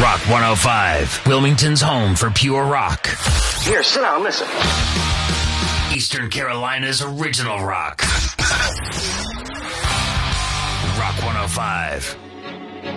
Rock 105, Wilmington's home for pure rock. Here, sit down, listen. Eastern Carolina's original rock. Rock 105.